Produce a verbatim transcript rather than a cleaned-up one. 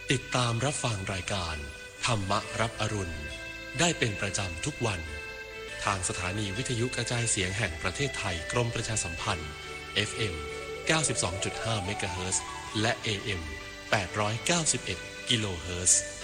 ติดตามรับฟังรายการธรรมรับอรุณได้เป็นประจำทุกวันทางสถานีวิทยุกระจายเสียงแห่งประเทศไทยกรมประชาสัมพันธ์ เอฟ เอ็ม เก้าสิบสองจุดห้า เมกะเฮิรตซ์และ เอ เอ็ม แปดร้อยเก้าสิบเอ็ด กิโลเฮิรตซ์